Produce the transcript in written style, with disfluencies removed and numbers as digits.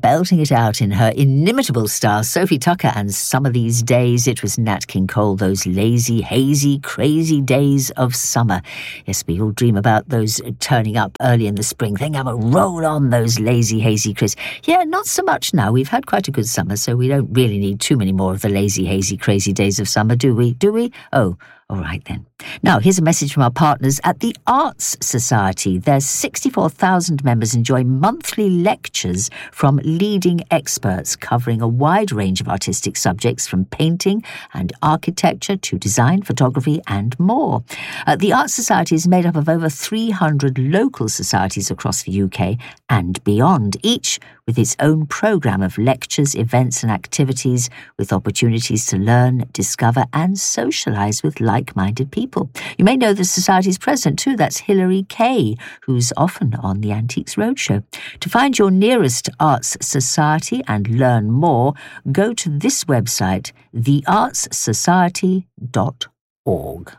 belting it out in her inimitable style. Sophie Tucker and Some of These Days. It was Nat King Cole, those lazy, hazy, crazy days of summer. Yes, we all dream about those turning up early in the spring. Think I'm a roll on those lazy, hazy, crazy. Yeah, not so much now. We've had quite a good summer, so we don't really need too many more of the lazy, hazy, crazy days of summer, do we? Do we? Oh, all right then. Now, here's a message from our partners at the Arts Society. Their 64,000 members enjoy monthly lectures from leading experts covering a wide range of artistic subjects from painting and architecture to design, photography and more. The Arts Society is made up of over 300 local societies across the UK and beyond, each with its own programme of lectures, events and activities with opportunities to learn, discover and socialise with like-minded people. You may know the Society's president too, that's Hilary Kay, who's often on the Antiques Roadshow. To find your nearest Arts Society and learn more, go to this website, theartssociety.org.